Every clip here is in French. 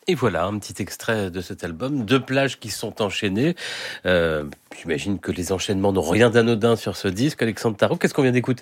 Et voilà, un petit extrait de cet album. 2 plages qui sont enchaînées. J'imagine que les enchaînements n'ont rien d'anodin sur ce disque. Alexandre Tarot, qu'est-ce qu'on vient d'écouter ?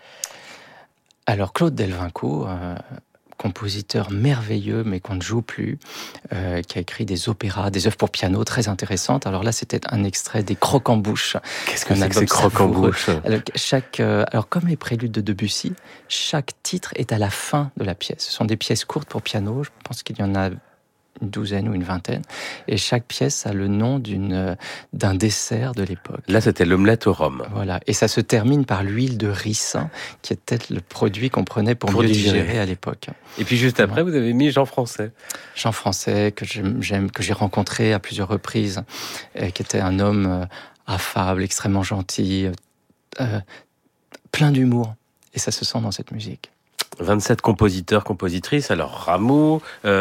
Alors Claude Delvincourt, compositeur merveilleux mais qu'on ne joue plus, qui a écrit des opéras, des œuvres pour piano très intéressantes. Alors là, c'était un extrait des Croque-en-Bouche. Qu'est-ce que c'est que ces Croque-en-Bouche ? Alors comme les préludes de Debussy, chaque titre est à la fin de la pièce. Ce sont des pièces courtes pour piano. Je pense qu'il y en a une douzaine ou une vingtaine, et chaque pièce a le nom d'un dessert de l'époque. Là, c'était l'omelette au rhum. Voilà, et ça se termine par l'huile de ricin, qui était le produit qu'on prenait pour mieux digérer à l'époque. Et puis juste après, vous avez mis Jean Français. Jean Français, que j'aime, que j'ai rencontré à plusieurs reprises, qui était un homme affable, extrêmement gentil, plein d'humour, et ça se sent dans cette musique. 27 compositeurs, compositrices. Alors Rameau,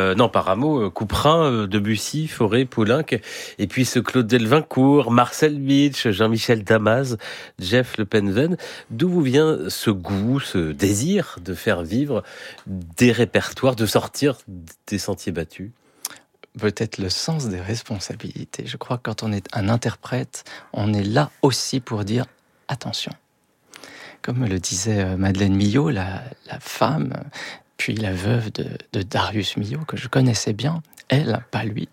Couperin, Debussy, Fauré, Poulenc, et puis ce Claude Delvincourt, Marcel Bitsch, Jean-Michel Damas, Jeff Le Penven. D'où vous vient ce goût, ce désir de faire vivre des répertoires, de sortir des sentiers battus ? Peut-être le sens des responsabilités. Je crois que quand on est un interprète, on est là aussi pour dire attention. Comme le disait Madeleine Millot, la femme, puis la veuve de Darius Milhaud, que je connaissais bien, elle, pas lui.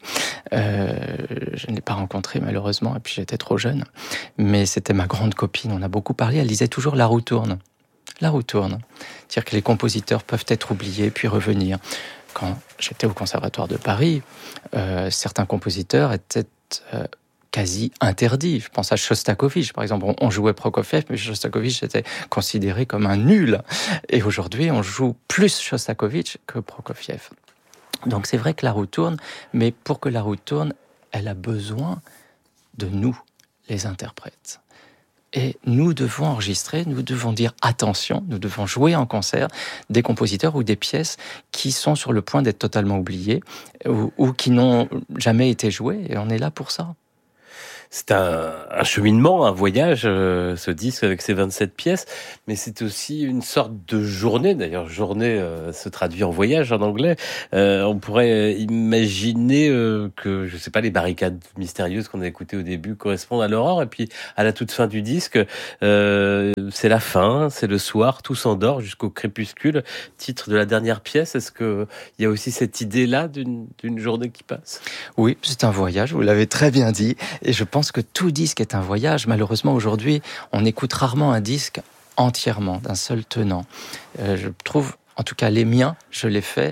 Je ne l'ai pas rencontrée malheureusement, et puis j'étais trop jeune. Mais c'était ma grande copine, on a beaucoup parlé, elle disait toujours « la roue tourne ». La roue tourne. C'est-à-dire que les compositeurs peuvent être oubliés, puis revenir. Quand j'étais au Conservatoire de Paris, certains compositeurs étaient... quasi interdit. Je pense à Shostakovich, par exemple. On jouait Prokofiev, mais Shostakovich était considéré comme un nul. Et aujourd'hui, on joue plus Shostakovich que Prokofiev. Donc c'est vrai que la roue tourne, mais pour que la roue tourne, elle a besoin de nous, les interprètes. Et nous devons enregistrer, nous devons dire attention, nous devons jouer en concert des compositeurs ou des pièces qui sont sur le point d'être totalement oubliées ou qui n'ont jamais été jouées. Et on est là pour ça. C'est un cheminement, un voyage, ce disque avec ses 27 pièces, mais c'est aussi une sorte de journée. D'ailleurs, journée se traduit en voyage en anglais. On pourrait imaginer que, je sais pas, les barricades mystérieuses qu'on a écoutées au début correspondent à l'aurore, et puis à la toute fin du disque, c'est la fin, c'est le soir, tout s'endort jusqu'au crépuscule. Titre de la dernière pièce, est-ce que il y a aussi cette idée-là d'une journée qui passe ? Oui, c'est un voyage, vous l'avez très bien dit, et je pense que tout disque est un voyage. Malheureusement, aujourd'hui, on écoute rarement un disque entièrement, d'un seul tenant. Je trouve, en tout cas les miens, je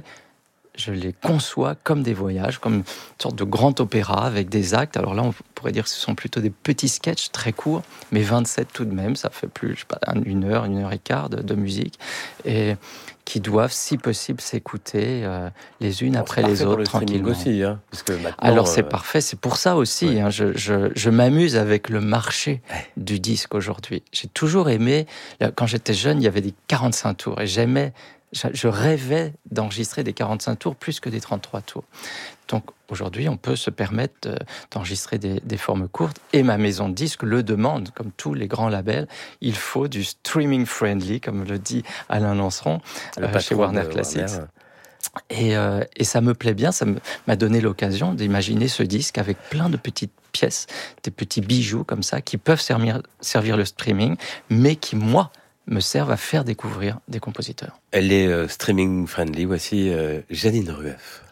les conçois comme des voyages, comme une sorte de grand opéra avec des actes. Alors là, on pourrait dire que ce sont plutôt des petits sketchs très courts, mais 27 tout de même, ça fait plus, je sais pas, une heure et quart de musique, et qui doivent, si possible, s'écouter les unes après les autres, tranquillement. Aussi, hein, parce que maintenant, alors c'est parfait, c'est pour ça aussi, ouais. Hein, je m'amuse avec le marché du disque aujourd'hui. J'ai toujours aimé, quand j'étais jeune, il y avait des 45 tours, et je rêvais d'enregistrer des 45 tours plus que des 33 tours. Donc aujourd'hui, on peut se permettre d'enregistrer des formes courtes, et ma maison de disques le demande, comme tous les grands labels. Il faut du streaming friendly, comme le dit Alain Lanceron chez Warner Classics. Et ça me plaît bien, ça m'a donné l'occasion d'imaginer ce disque avec plein de petites pièces, des petits bijoux comme ça, qui peuvent servir le streaming, mais qui, moi, me servent à faire découvrir des compositeurs. Elle est streaming friendly, voici Janine Rueff.